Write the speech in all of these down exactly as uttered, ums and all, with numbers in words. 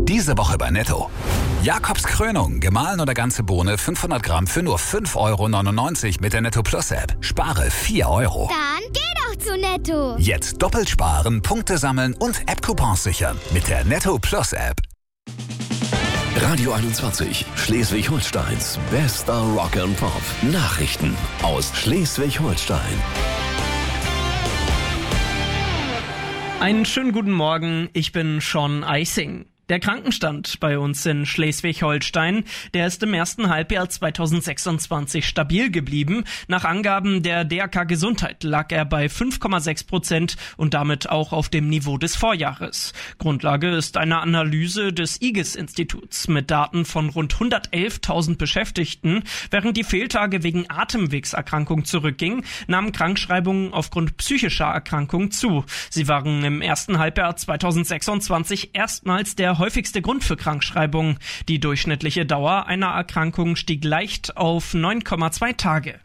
Diese Woche bei Netto. Jakobs Krönung, gemahlen oder ganze Bohne fünfhundert Gramm für nur fünf Euro neunundneunzig mit der Netto Plus App. Spare vier Euro. Dann geh doch zu Netto. Jetzt doppelt sparen, Punkte sammeln und App-Coupons sichern mit der Netto Plus App. Radio einundzwanzig, Schleswig-Holsteins bester Rock and Pop. Nachrichten aus Schleswig-Holstein. Einen schönen guten Morgen, ich bin Sean Eising. Der Krankenstand bei uns in Schleswig-Holstein, der ist im ersten Halbjahr zweitausendsechsundzwanzig stabil geblieben. Nach Angaben der D R K Gesundheit lag er bei fünf Komma sechs Prozent und damit auch auf dem Niveau des Vorjahres. Grundlage ist eine Analyse des I G E S-Instituts mit Daten von rund hundertelftausend Beschäftigten. Während die Fehltage wegen Atemwegserkrankung zurückgingen, nahmen Krankschreibungen aufgrund psychischer Erkrankung zu. Sie waren im ersten Halbjahr zweitausendsechsundzwanzig erstmals der häufigste Grund für Krankschreibungen. Die durchschnittliche Dauer einer Erkrankung stieg leicht auf neun Komma zwei Tage.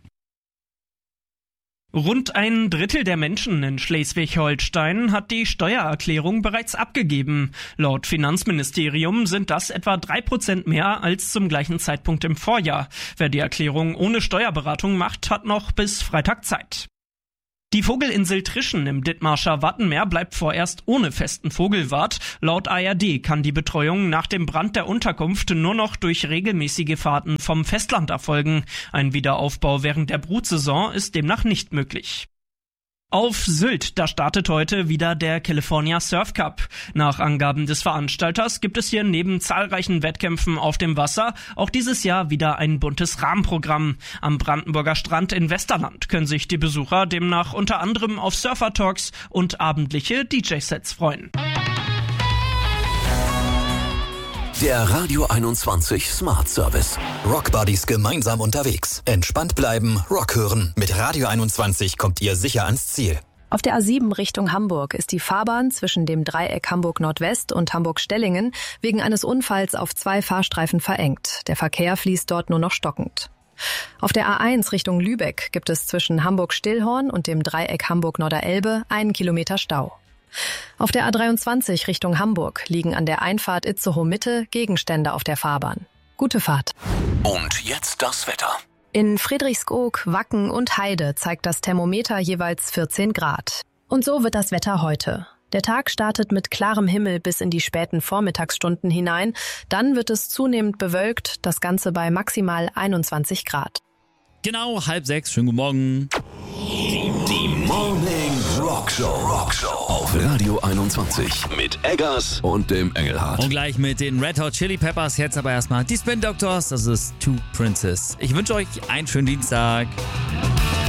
Rund ein Drittel der Menschen in Schleswig-Holstein hat die Steuererklärung bereits abgegeben. Laut Finanzministerium sind das etwa drei Prozent mehr als zum gleichen Zeitpunkt im Vorjahr. Wer die Erklärung ohne Steuerberatung macht, hat noch bis Freitag Zeit. Die Vogelinsel Trischen im Dithmarscher Wattenmeer bleibt vorerst ohne festen Vogelwart. Laut A R D kann die Betreuung nach dem Brand der Unterkunft nur noch durch regelmäßige Fahrten vom Festland erfolgen. Ein Wiederaufbau während der Brutsaison ist demnach nicht möglich. Auf Sylt, da startet heute wieder der California Surf Cup. Nach Angaben des Veranstalters gibt es hier neben zahlreichen Wettkämpfen auf dem Wasser auch dieses Jahr wieder ein buntes Rahmenprogramm. Am Brandenburger Strand in Westerland können sich die Besucher demnach unter anderem auf Surfer-Talks und abendliche D J-Sets freuen. Der Radio einundzwanzig Smart Service. Rock Buddies gemeinsam unterwegs. Entspannt bleiben, Rock hören. Mit Radio einundzwanzig kommt ihr sicher ans Ziel. Auf der A sieben Richtung Hamburg ist die Fahrbahn zwischen dem Dreieck Hamburg Nordwest und Hamburg-Stellingen wegen eines Unfalls auf zwei Fahrstreifen verengt. Der Verkehr fließt dort nur noch stockend. Auf der A eins Richtung Lübeck gibt es zwischen Hamburg-Stillhorn und dem Dreieck Hamburg-Norderelbe einen Kilometer Stau. Auf der A dreiundzwanzig Richtung Hamburg liegen an der Einfahrt Itzehoe-Mitte Gegenstände auf der Fahrbahn. Gute Fahrt. Und jetzt das Wetter. In Friedrichskoog, Wacken und Heide zeigt das Thermometer jeweils vierzehn Grad. Und so wird das Wetter heute. Der Tag startet mit klarem Himmel bis in die späten Vormittagsstunden hinein. Dann wird es zunehmend bewölkt, das Ganze bei maximal einundzwanzig Grad. Genau, halb sechs. Schönen guten Morgen. Die Morning Rock Show. Rock Show auf Radio einundzwanzig mit Eggers und dem Engelhardt. Und gleich mit den Red Hot Chili Peppers. Jetzt aber erstmal die Spin Doctors. Das ist Two Princess. Ich wünsche euch einen schönen Dienstag.